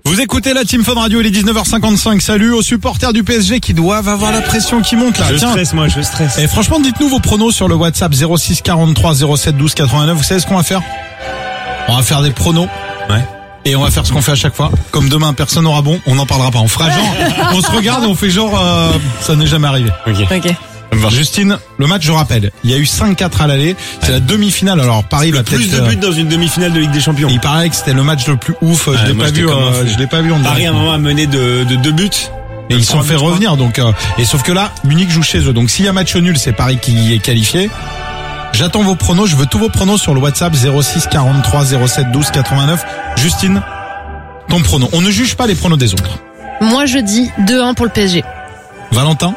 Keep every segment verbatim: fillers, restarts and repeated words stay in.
Vous écoutez la Team Fun Radio, il est dix-neuf heures cinquante-cinq. Salut aux supporters du P S G qui doivent avoir la pression qui monte là. Je Tiens. stresse moi, je stresse. Et franchement, dites-nous vos pronos sur le WhatsApp zéro six quarante-trois zéro sept douze quatre-vingt-neuf. Vous savez ce qu'on va faire? On va faire des pronos. Ouais. Et on va faire ce qu'on fait à chaque fois. Comme demain personne n'aura bon, on n'en parlera pas. On fera genre, on se regarde et on fait genre euh, ça n'est jamais arrivé. Ok. Ok. Justine, le match, je rappelle, il y a eu cinq quatre à l'aller. C'est la demi-finale. Alors Paris va peut-être. Plus de buts dans une demi-finale de Ligue des Champions. Il paraît que c'était le match le plus ouf. Je Ouais, l'ai moi, pas j'étais vu. comme un Euh, fou. je l'ai pas vu en Paris direct. à un moment a mené de, de deux buts. Et ils se sont fait revenir. Donc euh, et sauf que là, Munich joue chez eux. Donc s'il y a match nul, c'est Paris qui est qualifié. J'attends vos pronos. Je veux tous vos pronos sur le WhatsApp zéro six quarante-trois zéro sept douze quatre-vingt-neuf. Justine, ton prono. On ne juge pas les pronos des autres. Moi, je dis deux un pour le P S G. Valentin.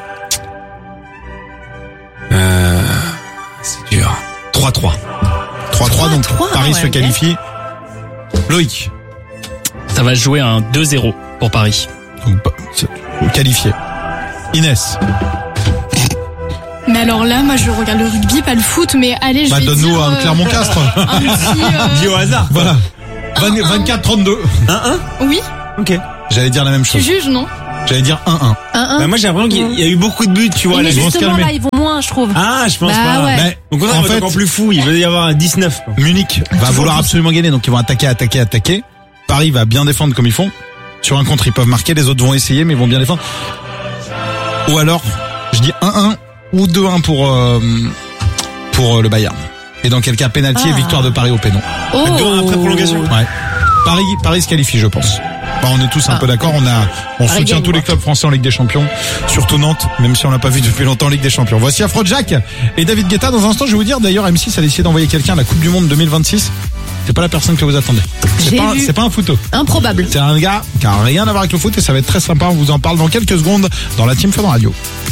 Euh, c'est dur. trois trois. trois trois. Donc trois, Paris ouais, se ok. qualifie. Loïc. Ça va se jouer un deux zéro pour Paris. Donc, bah, c'est qualifié. Inès. Mais alors là, moi je regarde le rugby, pas le foot, mais allez, je Bah vais donne-nous dire un euh, Clermont-Castres. un petit... euh, Dis au hasard. Voilà. vingt-quatre trente-deux. un un. Oui, Ok. J'allais dire la même tu chose. juges, non? J'allais dire un un. un un. Bah moi j'ai l'impression qu'il y a eu beaucoup de buts, tu vois. mais Là, ils vont se justement, calmer. là, ils vont moins, je trouve. Ah, je pense Bah pas. ouais. Mais Donc on en va fait, être encore plus fou. Il va y avoir un dix-neuf. quoi. Munich va vouloir absolument gagner, donc ils vont attaquer, attaquer, attaquer. Paris va bien défendre comme ils font. Sur un contre, ils peuvent marquer, les autres vont essayer, mais ils vont bien défendre. Ou alors, je dis un un ou deux un pour euh, pour euh, le Bayern. Et dans quel cas, pénalty et Ah. victoire de Paris au péno. Oh. deux un après prolongation. Ouais. Paris, Paris se qualifie, je pense. Bah, on est tous un Ah. peu d'accord. On a, on Paris soutient gagne, tous les moi. clubs français en Ligue des Champions, surtout Nantes, même si on l'a pas vu depuis longtemps en Ligue des Champions. Voici Afrojack et David Guetta. Dans un instant, je vais vous dire, d'ailleurs, M six a décidé d'envoyer quelqu'un à la Coupe du Monde deux mille vingt-six. C'est pas la personne que vous attendez. C'est J'ai pas, un- vu. c'est pas un photo. Improbable. C'est un gars qui a rien à voir avec le foot et ça va être très sympa. On vous en parle dans quelques secondes dans la Team Fun Radio.